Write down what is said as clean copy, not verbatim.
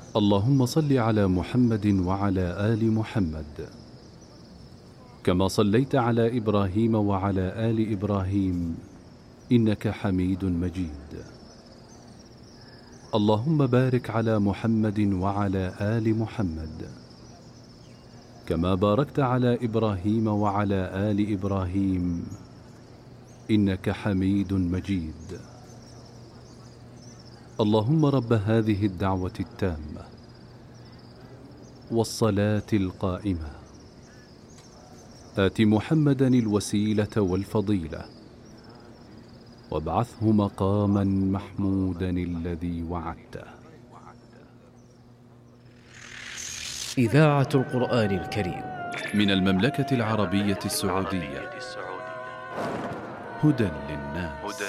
اللهم صل على محمد وعلى آل محمد كما صليت على إبراهيم وعلى آل إبراهيم إنك حميد مجيد. اللهم بارك على محمد وعلى آل محمد كما باركت على إبراهيم وعلى آل إبراهيم إنك حميد مجيد. اللهم رب هذه الدعوة التامة والصلاة القائمة آت محمدا الوسيلة والفضيلة وابعثه مقاما محمودا الذي وعدته. إذاعة القرآن الكريم من المملكة العربية السعودية. هدى للناس.